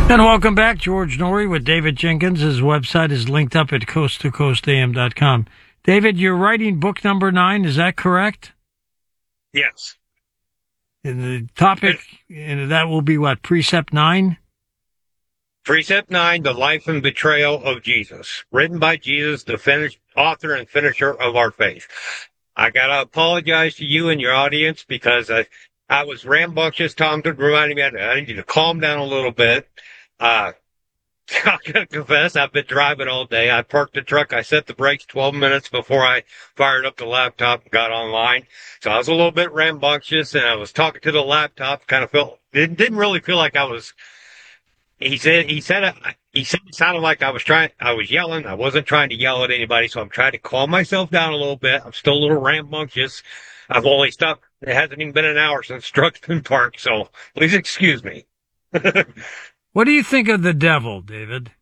And welcome back, George Norrie with David Jenkins. His website is linked up at coasttocoastam.com. David, you're writing book number 9, is that correct? Yes. And the topic, and that will be what, Precept 9? Precept 9, The Life and Betrayal of Jesus, written by Jesus, the author and finisher of our faith. I got to apologize to you and your audience because I was rambunctious. Tom reminded me I need you to calm down a little bit. I gotta confess, I've been driving all day. I parked the truck. I set the brakes 12 minutes before I fired up the laptop and got online. So I was a little bit rambunctious, and I was talking to the laptop. Kind of didn't really feel like I was. He said it sounded like I was yelling. I wasn't trying to yell at anybody, so I'm trying to calm myself down a little bit. I'm still a little rambunctious. I've only stopped. It hasn't even been an hour since truck's been parked, so please excuse me. What do you think of the devil, David?